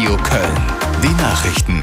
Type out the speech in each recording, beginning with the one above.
Radio Köln. Die Nachrichten.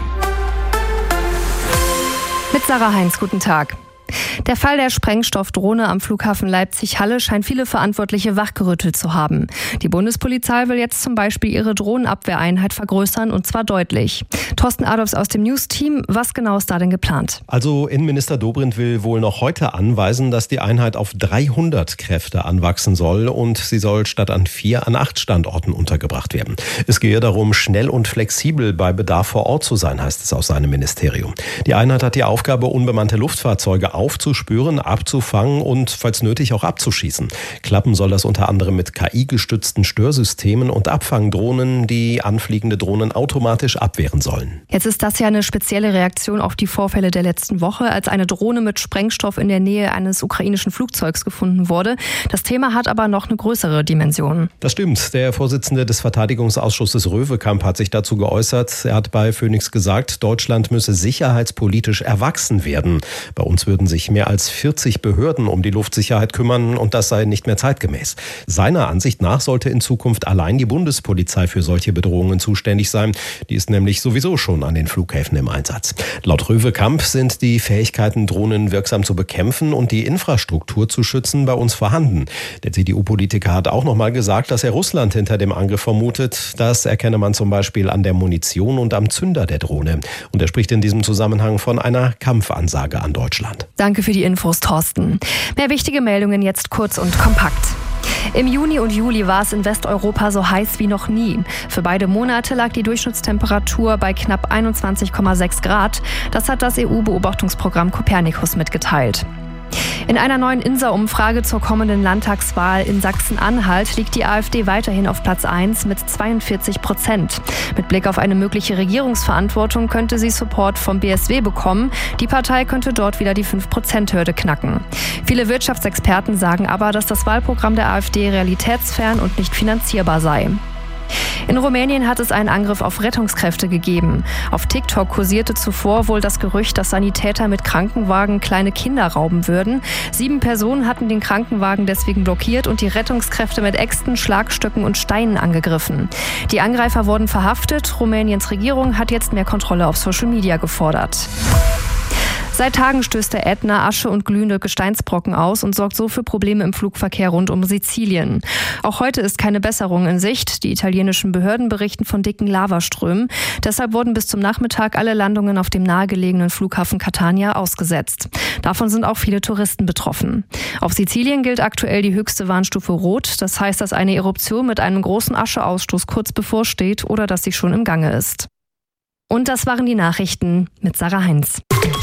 Mit Sarah Heinz, guten Tag. Der Fall der Sprengstoffdrohne am Flughafen Leipzig-Halle scheint viele Verantwortliche wachgerüttelt zu haben. Die Bundespolizei will jetzt zum Beispiel ihre Drohnenabwehreinheit vergrößern, und zwar deutlich. Thorsten Adolfs aus dem News-Team, was genau ist da denn geplant? Also Innenminister Dobrindt will wohl noch heute anweisen, dass die Einheit auf 300 Kräfte anwachsen soll, und sie soll statt an 4 an 8 Standorten untergebracht werden. Es gehe darum, schnell und flexibel bei Bedarf vor Ort zu sein, heißt es aus seinem Ministerium. Die Einheit hat die Aufgabe, unbemannte Luftfahrzeuge aufzuspüren, abzufangen und falls nötig auch abzuschießen. Klappen soll das unter anderem mit KI-gestützten Störsystemen und Abfangdrohnen, die anfliegende Drohnen automatisch abwehren sollen. Jetzt ist das ja eine spezielle Reaktion auf die Vorfälle der letzten Woche, als eine Drohne mit Sprengstoff in der Nähe eines ukrainischen Flugzeugs gefunden wurde. Das Thema hat aber noch eine größere Dimension. Das stimmt. Der Vorsitzende des Verteidigungsausschusses Röwekamp hat sich dazu geäußert. Er hat bei Phoenix gesagt, Deutschland müsse sicherheitspolitisch erwachsen werden. Bei uns würden sich mehr als 40 Behörden um die Luftsicherheit kümmern, und das sei nicht mehr zeitgemäß. Seiner Ansicht nach sollte in Zukunft allein die Bundespolizei für solche Bedrohungen zuständig sein. Die ist nämlich sowieso schon an den Flughäfen im Einsatz. Laut Röwekamp sind die Fähigkeiten, Drohnen wirksam zu bekämpfen und die Infrastruktur zu schützen, bei uns vorhanden. Der CDU-Politiker hat auch noch mal gesagt, dass er Russland hinter dem Angriff vermutet. Das erkenne man zum Beispiel an der Munition und am Zünder der Drohne. Und er spricht in diesem Zusammenhang von einer Kampfansage an Deutschland. Danke für die Infos, Thorsten. Mehr wichtige Meldungen jetzt kurz und kompakt. Im Juni und Juli war es in Westeuropa so heiß wie noch nie. Für beide Monate lag die Durchschnittstemperatur bei knapp 21,6 Grad. Das hat das EU-Beobachtungsprogramm Copernicus mitgeteilt. In einer neuen INSA-Umfrage zur kommenden Landtagswahl in Sachsen-Anhalt liegt die AfD weiterhin auf Platz 1 mit 42%. Mit Blick auf eine mögliche Regierungsverantwortung könnte sie Support vom BSW bekommen. Die Partei könnte dort wieder die 5%-Hürde knacken. Viele Wirtschaftsexperten sagen aber, dass das Wahlprogramm der AfD realitätsfern und nicht finanzierbar sei. In Rumänien hat es einen Angriff auf Rettungskräfte gegeben. Auf TikTok kursierte zuvor wohl das Gerücht, dass Sanitäter mit Krankenwagen kleine Kinder rauben würden. 7 Personen hatten den Krankenwagen deswegen blockiert und die Rettungskräfte mit Äxten, Schlagstöcken und Steinen angegriffen. Die Angreifer wurden verhaftet. Rumäniens Regierung hat jetzt mehr Kontrolle auf Social Media gefordert. Seit Tagen stößt der Ätna Asche und glühende Gesteinsbrocken aus und sorgt so für Probleme im Flugverkehr rund um Sizilien. Auch heute ist keine Besserung in Sicht. Die italienischen Behörden berichten von dicken Lavaströmen. Deshalb wurden bis zum Nachmittag alle Landungen auf dem nahegelegenen Flughafen Catania ausgesetzt. Davon sind auch viele Touristen betroffen. Auf Sizilien gilt aktuell die höchste Warnstufe Rot. Das heißt, dass eine Eruption mit einem großen Ascheausstoß kurz bevorsteht oder dass sie schon im Gange ist. Und das waren die Nachrichten mit Sarah Heinz.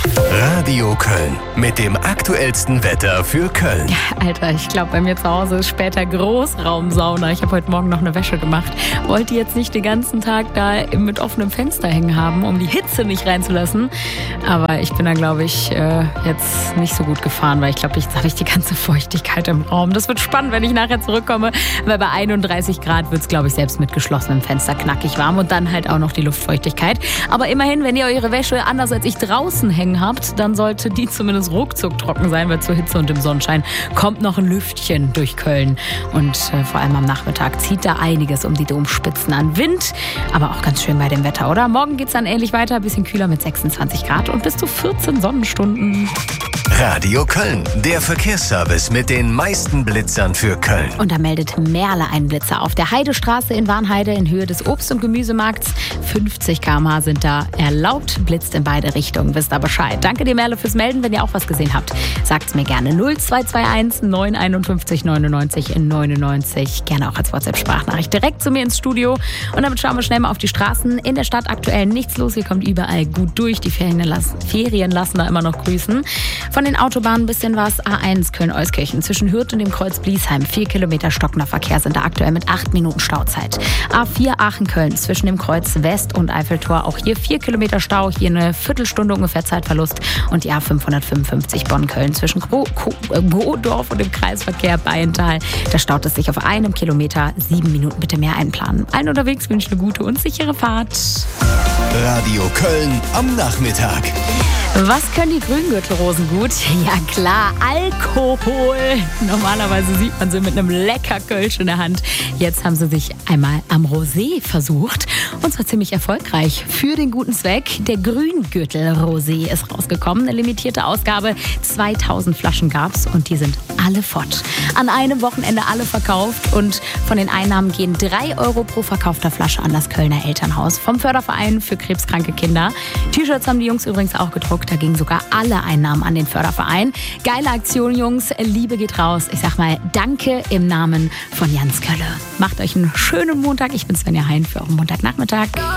Radio Köln mit dem aktuellsten Wetter für Köln. Alter, ich glaube, bei mir zu Hause ist später Großraumsauna. Ich habe heute Morgen noch eine Wäsche gemacht. Wollte jetzt nicht den ganzen Tag da mit offenem Fenster hängen haben, um die Hitze nicht reinzulassen. Aber ich bin da, glaube ich, jetzt nicht so gut gefahren, weil ich glaube, jetzt habe ich die ganze Feuchtigkeit im Raum. Das wird spannend, wenn ich nachher zurückkomme, weil bei 31 Grad wird es, glaube ich, selbst mit geschlossenem Fenster knackig warm und dann halt auch noch die Luftfeuchtigkeit. Aber immerhin, wenn ihr eure Wäsche anders als ich draußen hängen habt, dann sollte die zumindest ruckzuck trocken sein, weil zur Hitze und dem Sonnenschein kommt noch ein Lüftchen durch Köln. Und vor allem am Nachmittag zieht da einiges um die Domspitzen an Wind. Aber auch ganz schön bei dem Wetter, oder? Morgen geht's dann ähnlich weiter, ein bisschen kühler mit 26 Grad und bis zu 14 Sonnenstunden. Radio Köln, der Verkehrsservice mit den meisten Blitzern für Köln. Und da meldet Merle einen Blitzer auf der Heidestraße in Warnheide in Höhe des Obst- und Gemüsemarkts. 50 km/h sind da erlaubt, blitzt in beide Richtungen. Wisst ihr Bescheid. Danke dir, Merle, fürs Melden. Wenn ihr auch was gesehen habt, sagt's mir gerne. 0221 951 99 99. Gerne auch als WhatsApp-Sprachnachricht direkt zu mir ins Studio. Und damit schauen wir schnell mal auf die Straßen. In der Stadt aktuell nichts los. Hier kommt überall gut durch. Die Ferien lassen da immer noch grüßen. Von den Autobahnen ein bisschen was. A1 Köln-Euskirchen zwischen Hürth und dem Kreuz Bliesheim. 4 Kilometer stockender Verkehr sind da aktuell mit 8 Minuten Stauzeit. A4 Aachen-Köln zwischen dem Kreuz West und Eiffeltor. Auch hier 4 Kilometer Stau. Hier eine Viertelstunde ungefähr Zeitverlust. Und die A555 Bonn-Köln zwischen Godorf und dem Kreisverkehr Bayental. Da staut es sich auf 1 Kilometer. 7 Minuten bitte mehr einplanen. Allen unterwegs wünsche eine gute und sichere Fahrt. Radio Köln am Nachmittag. Was können die Grüngürtelrosen gut? Ja klar, Alkohol. Normalerweise sieht man sie mit einem lecker Kölsch in der Hand. Jetzt haben sie sich einmal am Rosé versucht. Und zwar ziemlich erfolgreich. Für den guten Zweck. Der Grüngürtel-Rosé ist rausgekommen. Eine limitierte Ausgabe. 2000 Flaschen gab's und die sind alle fort. An einem Wochenende alle verkauft. Und von den Einnahmen gehen 3 € pro verkaufter Flasche an das Kölner Elternhaus. Vom Förderverein für krebskranke Kinder. T-Shirts haben die Jungs übrigens auch gedruckt. Da gingen sogar alle Einnahmen an den Förderverein. Geile Aktion, Jungs. Liebe geht raus. Ich sag mal, danke im Namen von Jans Kölle. Macht euch einen schönen Montag. Ich bin Svenja Hein für euren Montagnachmittag.